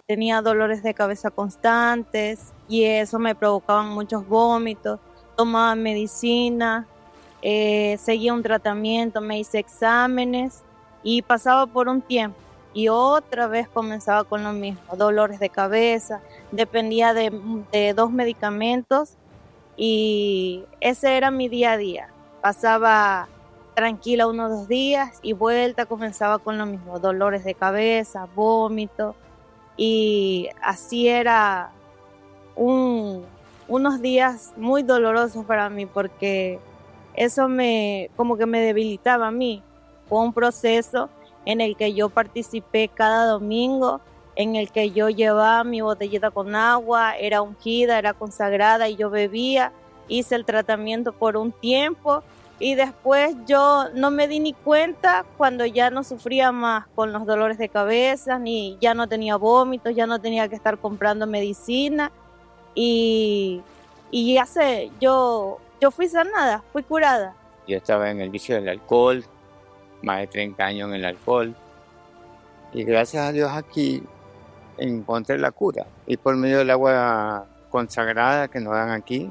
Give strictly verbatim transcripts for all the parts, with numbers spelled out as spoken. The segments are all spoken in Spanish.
tenía dolores de cabeza constantes y eso me provocaban muchos vómitos, tomaba medicina, eh, seguía un tratamiento, me hice exámenes y pasaba por un tiempo y otra vez comenzaba con lo mismo, dolores de cabeza, dependía de, de dos medicamentos y ese era mi día a día. Pasaba tranquila unos dos días y vuelta comenzaba con lo mismo, dolores de cabeza, vómito y así era un, unos días muy dolorosos para mí porque eso me como que me debilitaba a mí. Fue un proceso en el que yo participé cada domingo, en el que yo llevaba mi botellita con agua, era ungida, era consagrada y yo bebía, hice el tratamiento por un tiempo y después yo no me di ni cuenta cuando ya no sufría más con los dolores de cabeza, ni ya no tenía vómitos, ya no tenía que estar comprando medicina y, y ya sé, yo, yo fui sanada, fui curada. Yo estaba en el vicio del alcohol, más de treinta años en el alcohol y gracias a Dios aquí encontré la cura y por medio del agua consagrada que nos dan aquí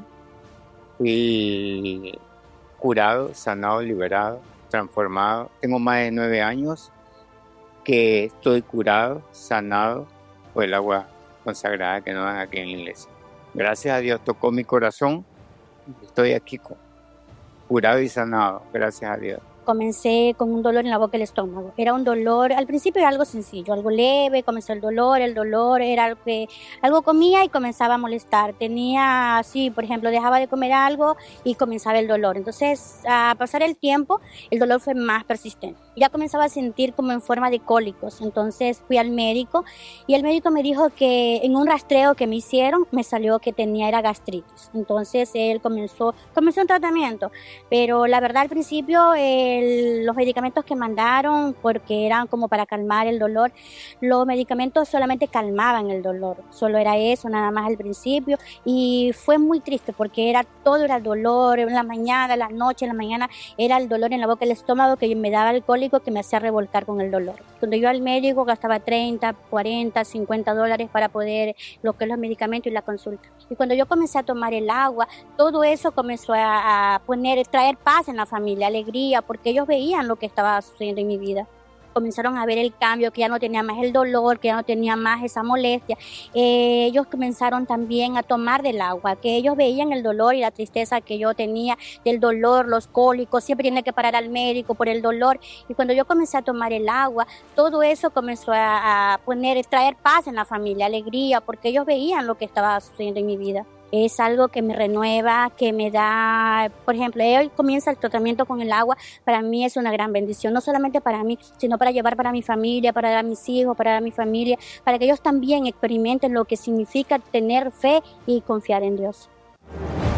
fui curado, sanado, liberado, transformado. Tengo más de nueve años que estoy curado, sanado por el agua consagrada que nos dan aquí en la iglesia. Gracias a Dios tocó mi corazón, estoy aquí curado y sanado, gracias a Dios. Comencé con un dolor en la boca del estómago. Era un dolor, al principio era algo sencillo, algo leve, comenzó el dolor, el dolor era algo que algo comía y comenzaba a molestar. Tenía así, por ejemplo, dejaba de comer algo y comenzaba el dolor. Entonces, a pasar el tiempo, el dolor fue más persistente. Ya comenzaba a sentir como en forma de cólicos. Entonces fui al médico y el médico me dijo que en un rastreo que me hicieron, me salió que tenía era gastritis. Entonces él comenzó, comenzó un tratamiento, pero la verdad al principio el, los medicamentos que mandaron, porque eran como para calmar el dolor, los medicamentos solamente calmaban el dolor, solo era eso, nada más al principio, y fue muy triste porque era todo era dolor, en la mañana, en la noche, en la mañana, era el dolor en la boca del estómago que me daba el cólico que me hacía revolcar con el dolor. Cuando yo al médico gastaba treinta, cuarenta, cincuenta dólares para poder lo que es los medicamentos y la consulta. Y cuando yo comencé a tomar el agua, todo eso comenzó a, a poner, traer paz en la familia, alegría, porque ellos veían lo que estaba sucediendo en mi vida. Comenzaron a ver el cambio, que ya no tenía más el dolor, que ya no tenía más esa molestia. Eh, ellos comenzaron también a tomar del agua, que ellos veían el dolor y la tristeza que yo tenía, del dolor, los cólicos, siempre tenía que parar al médico por el dolor. Y cuando yo comencé a tomar el agua, todo eso comenzó a, a poner, traer paz en la familia, alegría, porque ellos veían lo que estaba sucediendo en mi vida. Es algo que me renueva, que me da, por ejemplo, hoy comienza el tratamiento con el agua, para mí es una gran bendición, no solamente para mí, sino para llevar para mi familia, para dar a mis hijos, para dar a mi familia, para que ellos también experimenten lo que significa tener fe y confiar en Dios.